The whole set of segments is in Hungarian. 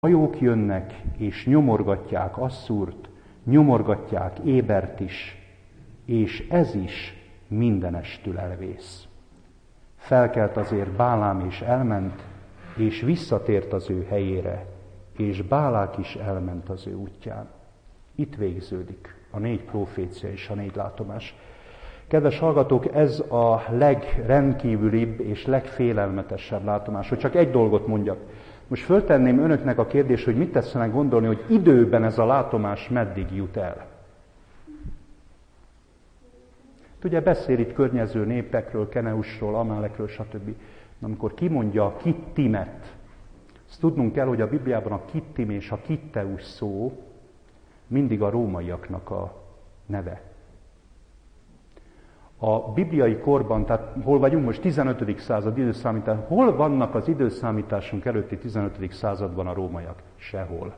hajók jönnek, és nyomorgatják Asszúrt, nyomorgatják Ébert is, és ez is mindenestül elvész. Felkelt azért Bálám, és elment, és visszatért az ő helyére, és Bálák is elment az ő útján. Itt végződik a 4 profécia és a 4 látomás. Kedves hallgatók, ez a legrendkívülibb és legfélelmetesebb látomás. Hogy csak egy dolgot mondjak. Most föltenném önöknek a kérdést, hogy mit tesznek gondolni, hogy időben ez a látomás meddig jut el. Ugye beszél itt környező népekről, Keneusról, Amálekről, stb. Amikor kimondja Kittimet, azt tudnunk kell, hogy a Bibliában a Kittim és a Kitteus szó mindig a rómaiaknak a neve. A bibliai korban, tehát hol vagyunk most, 15. század időszámítás, hol vannak az időszámításunk előtti 15. században a rómaiak? Sehol.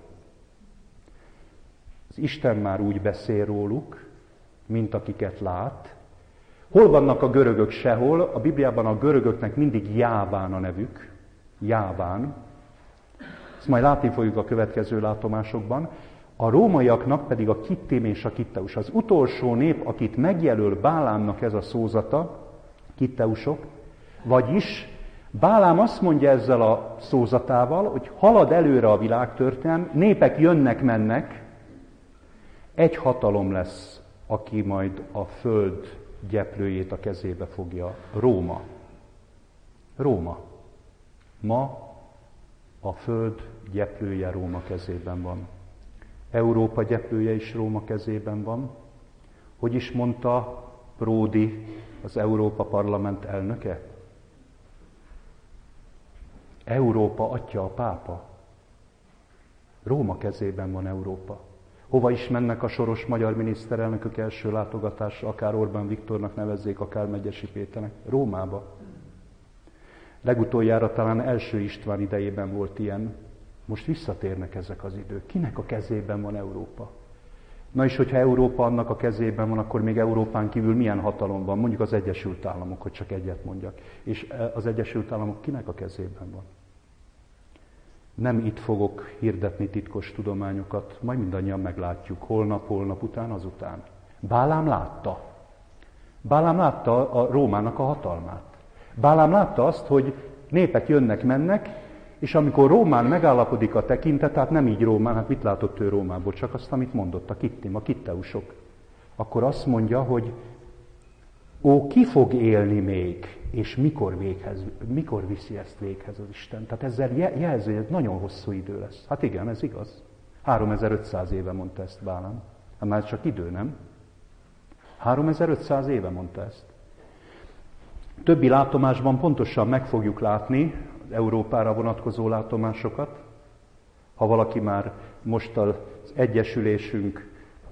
Az Isten már úgy beszél róluk, mint akiket lát. Hol vannak a görögök? Sehol. A Bibliában a görögöknek mindig Jáván a nevük. Jáván. Ezt majd látni fogjuk a következő látomásokban. A rómaiaknak pedig a Kittim és a Kitteus. Az utolsó nép, akit megjelöl Bálámnak ez a szózata, Kitteusok, vagyis Bálám azt mondja ezzel a szózatával, hogy halad előre a világtörténelem, népek jönnek-mennek, egy hatalom lesz, aki majd a föld gyeplőjét a kezébe fogja. Róma. Róma. Ma a föld gyeplője Róma kezében van. Európa gyeplője is Róma kezében van. Hogy is mondta Pródi, az Európa Parlament elnöke? Európa atya a pápa. Róma kezében van Európa. Hova is mennek a soros magyar miniszterelnökök első látogatásra, akár Orbán Viktornak nevezzék, akár Megyesi Péternek? Rómába. Legutoljára talán első István idejében volt ilyen. Most visszatérnek ezek az idők. Kinek a kezében van Európa? Na és hogyha Európa annak a kezében van, akkor még Európán kívül milyen hatalom van? Mondjuk az Egyesült Államok, hogy csak egyet mondjak. És az Egyesült Államok kinek a kezében van? Nem itt fogok hirdetni titkos tudományokat, majd mindannyian meglátjuk. Holnap után, azután. Bálám látta. Bálám látta a Rómának a hatalmát. Bálám látta azt, hogy népek jönnek-mennek, és amikor Rómán megállapodik a tekintet, tehát nem így Rómán, hát mit látott ő Rómából, csak azt, amit mondott a Kittim, a Kitteusok, akkor azt mondja, hogy ki fog élni még, és mikor viszi ezt véghez az Isten. Tehát ezzel jelzi, hogy ez nagyon hosszú idő lesz. Hát igen, ez igaz. 3500 éve mondta ezt Bálám. Hát már csak idő, nem? 3500 éve mondta ezt. Többi látomásban pontosan meg fogjuk látni az Európára vonatkozó látomásokat. Ha valaki már most az egyesülésünk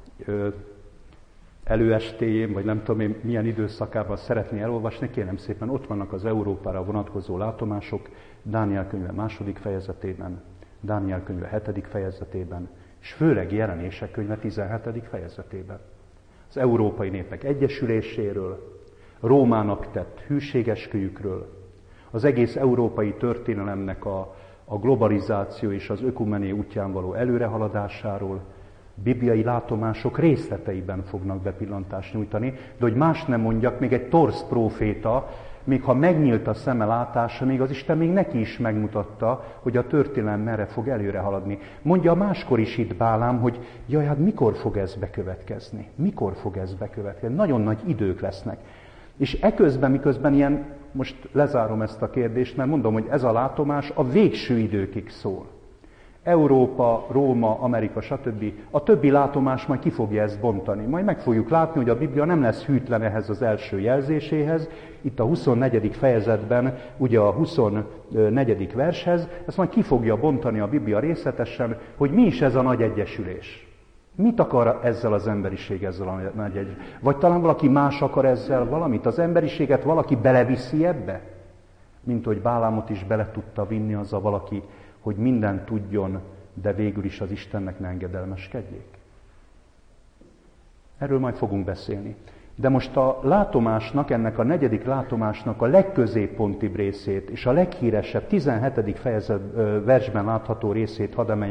előestéjén, vagy nem tudom én milyen időszakában szeretné elolvasni, kérem szépen, ott vannak az Európára vonatkozó látomások, Dániel könyve 2. fejezetében, Dániel könyve 7. fejezetében, és főleg Jelenések könyve 17. fejezetében. Az európai népek egyesüléséről, Rómának tett hűségesküjükről, az egész európai történelemnek a globalizáció és az ökumené útján való előrehaladásáról, bibliai látomások részleteiben fognak bepillantást nyújtani, de hogy más nem mondjak, még egy torz próféta, még ha megnyílt a szeme látása, még az Isten még neki is megmutatta, hogy a történelem merre fog előre haladni. Mondja máskor is itt Bálám, hogy jaj, hát mikor fog ez bekövetkezni? Mikor fog ez bekövetkezni? Nagyon nagy idők lesznek. És eközben, miközben ilyen, most lezárom ezt a kérdést, mert mondom, hogy ez a látomás a végső időkig szól. Európa, Róma, Amerika, stb. A többi látomás majd ki fogja ezt bontani. Majd meg fogjuk látni, hogy a Biblia nem lesz hűtlen ehhez az első jelzéséhez. Itt a 24. fejezetben, ugye a 24. vershez, ezt majd ki fogja bontani a Biblia részletesen, hogy mi is ez a nagy egyesülés. Mit akar ezzel az emberiség, ezzel a nagy egyesülés? Vagy talán valaki más akar ezzel valamit? Az emberiséget valaki beleviszi ebbe? Mint hogy Bálámot is bele tudta vinni az a valaki, hogy mindent tudjon, de végül is az Istennek ne engedelmeskedjék. Erről majd fogunk beszélni. De most a látomásnak, ennek a 4. látomásnak a legközéppontibb részét és a leghíresebb 17. versben látható részét hadd emeljem